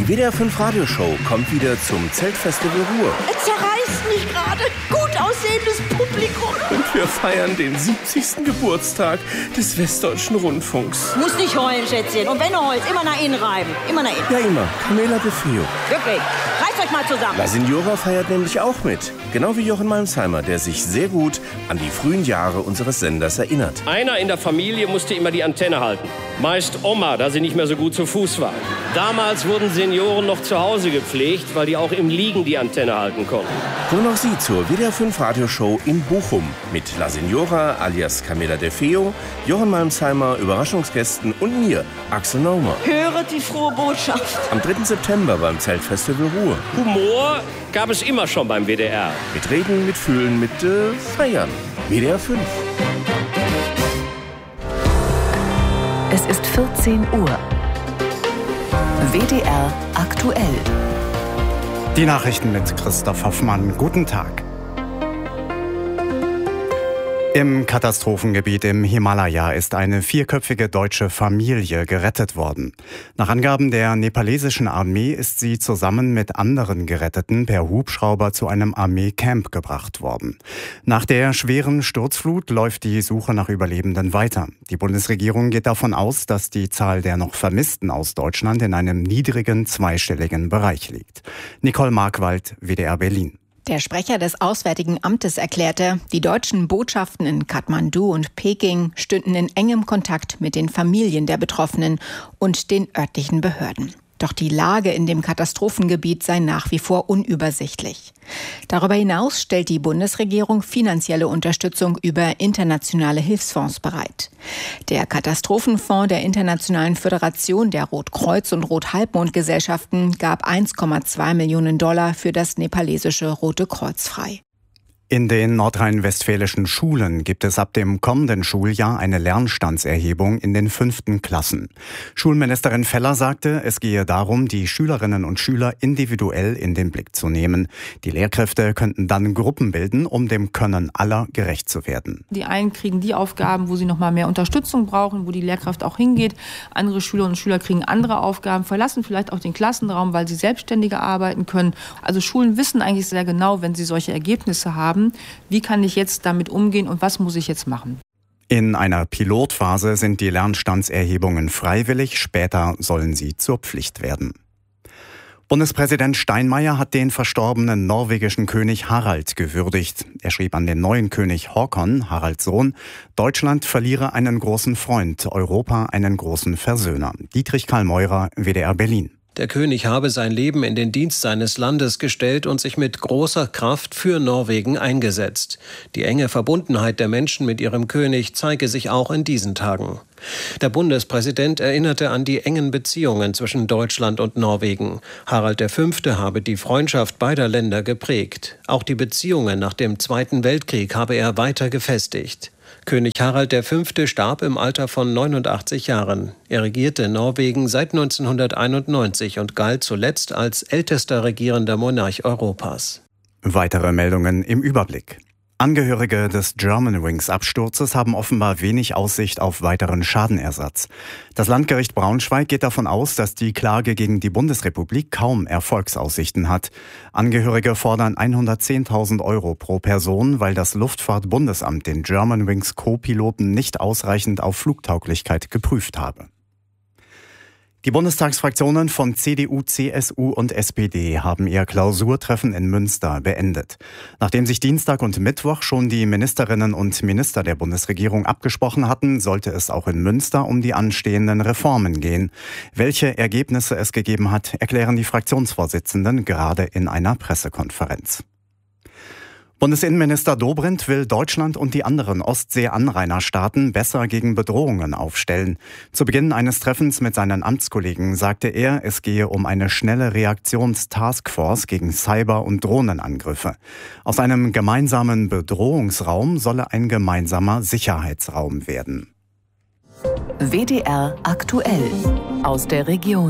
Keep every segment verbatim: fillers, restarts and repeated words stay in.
Die W D R fünf Radioshow kommt wieder zum Zeltfestival Ruhr. Es zerreißt mich gerade. Gut aussehendes Publikum. Und wir feiern den siebzigsten Geburtstag des Westdeutschen Rundfunks. Muss nicht heulen, Schätzchen. Und wenn du heulst, immer nach innen reiben. Immer nach innen. Ja, immer. Camela de Feo. Wirklich. Reißt euch mal zusammen. La Signora feiert nämlich auch mit. Genau wie Jochen Malmsheimer, der sich sehr gut an die frühen Jahre unseres Senders erinnert. Einer in der Familie musste immer die Antenne halten. Meist Oma, da sie nicht mehr so gut zu Fuß war. Damals wurden Senioren noch zu Hause gepflegt, weil die auch im Liegen die Antenne halten konnten. Kommen auch Sie zur W D R fünf Radioshow in Bochum mit La Signora alias Camela de Feo, Jochen Malmsheimer, Überraschungsgästen und mir, Axel Naumer. Höret die frohe Botschaft. Am dritten September beim Zeltfestival Ruhr. Humor gab es immer schon beim W D R. Mit Reden, mit Fühlen, mit äh, Feiern. W D R fünf. Es ist vierzehn Uhr. W D R aktuell. Die Nachrichten mit Christoph Hoffmann. Guten Tag. Im Katastrophengebiet im Himalaya ist eine vierköpfige deutsche Familie gerettet worden. Nach Angaben der nepalesischen Armee ist sie zusammen mit anderen Geretteten per Hubschrauber zu einem Armeecamp gebracht worden. Nach der schweren Sturzflut läuft die Suche nach Überlebenden weiter. Die Bundesregierung geht davon aus, dass die Zahl der noch Vermissten aus Deutschland in einem niedrigen zweistelligen Bereich liegt. Nicole Markwald, W D R Berlin. Der Sprecher des Auswärtigen Amtes erklärte, die deutschen Botschaften in Kathmandu und Peking stünden in engem Kontakt mit den Familien der Betroffenen und den örtlichen Behörden. Doch die Lage in dem Katastrophengebiet sei nach wie vor unübersichtlich. Darüber hinaus stellt die Bundesregierung finanzielle Unterstützung über internationale Hilfsfonds bereit. Der Katastrophenfonds der Internationalen Föderation der Rotkreuz- und Rothalbmond-Gesellschaften gab eins Komma zwei Millionen Dollar für das nepalesische Rote Kreuz frei. In den nordrhein-westfälischen Schulen gibt es ab dem kommenden Schuljahr eine Lernstandserhebung in den fünften Klassen. Schulministerin Feller sagte, es gehe darum, die Schülerinnen und Schüler individuell in den Blick zu nehmen. Die Lehrkräfte könnten dann Gruppen bilden, um dem Können aller gerecht zu werden. Die einen kriegen die Aufgaben, wo sie noch mal mehr Unterstützung brauchen, wo die Lehrkraft auch hingeht. Andere Schülerinnen und Schüler kriegen andere Aufgaben, verlassen vielleicht auch den Klassenraum, weil sie selbstständiger arbeiten können. Also Schulen wissen eigentlich sehr genau, wenn sie solche Ergebnisse haben, wie kann ich jetzt damit umgehen und was muss ich jetzt machen? In einer Pilotphase sind die Lernstandserhebungen freiwillig, später sollen sie zur Pflicht werden. Bundespräsident Steinmeier hat den verstorbenen norwegischen König Harald gewürdigt. Er schrieb an den neuen König Håkon, Haralds Sohn, Deutschland verliere einen großen Freund, Europa einen großen Versöhner. Dietrich Karl Meurer, W D R Berlin. Der König habe sein Leben in den Dienst seines Landes gestellt und sich mit großer Kraft für Norwegen eingesetzt. Die enge Verbundenheit der Menschen mit ihrem König zeige sich auch in diesen Tagen. Der Bundespräsident erinnerte an die engen Beziehungen zwischen Deutschland und Norwegen. Harald der Fünfte habe die Freundschaft beider Länder geprägt. Auch die Beziehungen nach dem Zweiten Weltkrieg habe er weiter gefestigt. König Harald der Fünfte starb im Alter von neunundachtzig Jahren. Er regierte Norwegen seit neunzehnhunderteinundneunzig und galt zuletzt als ältester regierender Monarch Europas. Weitere Meldungen im Überblick. Angehörige des Germanwings-Absturzes haben offenbar wenig Aussicht auf weiteren Schadenersatz. Das Landgericht Braunschweig geht davon aus, dass die Klage gegen die Bundesrepublik kaum Erfolgsaussichten hat. Angehörige fordern hundertzehntausend Euro pro Person, weil das Luftfahrtbundesamt den Germanwings-Co-Piloten nicht ausreichend auf Flugtauglichkeit geprüft habe. Die Bundestagsfraktionen von C D U, C S U und S P D haben ihr Klausurtreffen in Münster beendet. Nachdem sich Dienstag und Mittwoch schon die Ministerinnen und Minister der Bundesregierung abgesprochen hatten, sollte es auch in Münster um die anstehenden Reformen gehen. Welche Ergebnisse es gegeben hat, erklären die Fraktionsvorsitzenden gerade in einer Pressekonferenz. Bundesinnenminister Dobrindt will Deutschland und die anderen Ostsee-Anrainerstaaten besser gegen Bedrohungen aufstellen. Zu Beginn eines Treffens mit seinen Amtskollegen sagte er, es gehe um eine schnelle Reaktions-Taskforce gegen Cyber- und Drohnenangriffe. Aus einem gemeinsamen Bedrohungsraum solle ein gemeinsamer Sicherheitsraum werden. W D R aktuell aus der Region.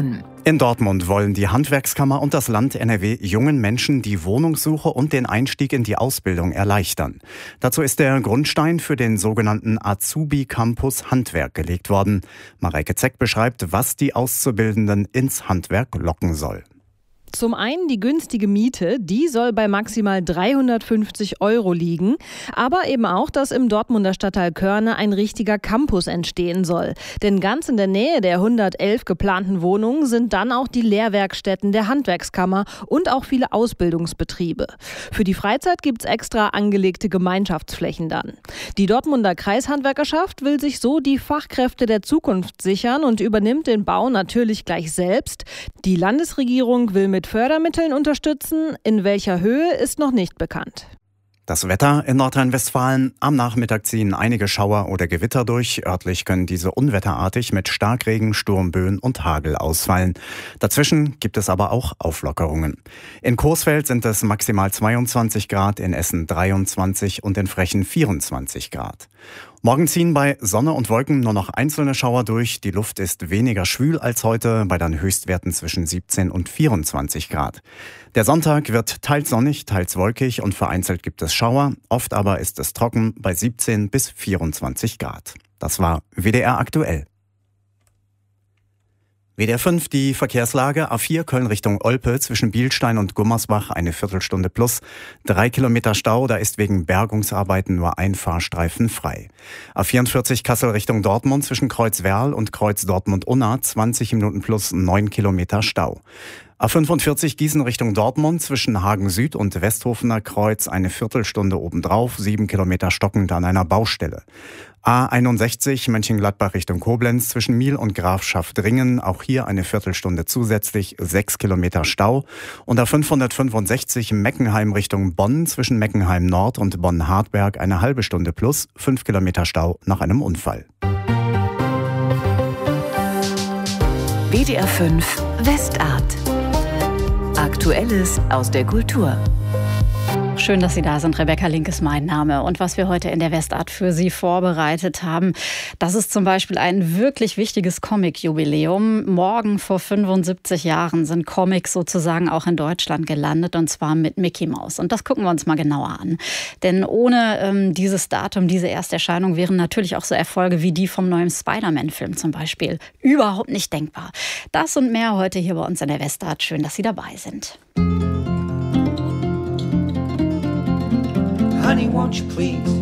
In Dortmund wollen die Handwerkskammer und das Land N R W jungen Menschen die Wohnungssuche und den Einstieg in die Ausbildung erleichtern. Dazu ist der Grundstein für den sogenannten Azubi-Campus Handwerk gelegt worden. Mareike Zeck beschreibt, was die Auszubildenden ins Handwerk locken soll. Zum einen die günstige Miete, die soll bei maximal dreihundertfünfzig Euro liegen, aber eben auch, dass im Dortmunder Stadtteil Körne ein richtiger Campus entstehen soll. Denn ganz in der Nähe der hundertelf geplanten Wohnungen sind dann auch die Lehrwerkstätten der Handwerkskammer und auch viele Ausbildungsbetriebe. Für die Freizeit gibt's extra angelegte Gemeinschaftsflächen dann. Die Dortmunder Kreishandwerkerschaft will sich so die Fachkräfte der Zukunft sichern und übernimmt den Bau natürlich gleich selbst. Die Landesregierung will mit Fördermitteln unterstützen. In welcher Höhe ist noch nicht bekannt. Das Wetter in Nordrhein-Westfalen. Am Nachmittag ziehen einige Schauer oder Gewitter durch. Örtlich können diese unwetterartig mit Starkregen, Sturmböen und Hagel ausfallen. Dazwischen gibt es aber auch Auflockerungen. In Coesfeld sind es maximal zweiundzwanzig Grad, in Essen dreiundzwanzig und in Frechen vierundzwanzig Grad. Morgen ziehen bei Sonne und Wolken nur noch einzelne Schauer durch. Die Luft ist weniger schwül als heute, bei dann Höchstwerten zwischen siebzehn und vierundzwanzig Grad. Der Sonntag wird teils sonnig, teils wolkig und vereinzelt gibt es Schauer. Oft aber ist es trocken bei siebzehn bis vierundzwanzig Grad. Das war W D R aktuell. W D R fünf, die Verkehrslage. A vier Köln Richtung Olpe zwischen Bielstein und Gummersbach eine Viertelstunde plus. Drei Kilometer Stau, da ist wegen Bergungsarbeiten nur ein Fahrstreifen frei. A vierundvierzig Kassel Richtung Dortmund zwischen Kreuz Werl und Kreuz Dortmund-Unna zwanzig Minuten plus neun Kilometer Stau. A fünfundvierzig Gießen Richtung Dortmund zwischen Hagen Süd und Westhofener Kreuz eine Viertelstunde obendrauf, sieben Kilometer stockend an einer Baustelle. A einundsechzig Mönchengladbach Richtung Koblenz zwischen Miel und Grafschaft-Dringen, auch hier eine Viertelstunde zusätzlich, sechs Kilometer Stau. Und A fünfhundertfünfundsechzig Meckenheim Richtung Bonn zwischen Meckenheim Nord und Bonn-Hartberg eine halbe Stunde plus, fünf Kilometer Stau nach einem Unfall. W D R fünf Westart. Aktuelles aus der Kultur. Schön, dass Sie da sind. Rebecca Link ist mein Name. Und was wir heute in der Westart für Sie vorbereitet haben, das ist zum Beispiel ein wirklich wichtiges Comic-Jubiläum. Morgen vor fünfundsiebzig Jahren sind Comics sozusagen auch in Deutschland gelandet, und zwar mit Mickey Mouse. Und das gucken wir uns mal genauer an. Denn ohne ähm, dieses Datum, diese Ersterscheinung, wären natürlich auch so Erfolge wie die vom neuen Spider-Man-Film zum Beispiel überhaupt nicht denkbar. Das und mehr heute hier bei uns in der Westart. Schön, dass Sie dabei sind. Honey, won't you please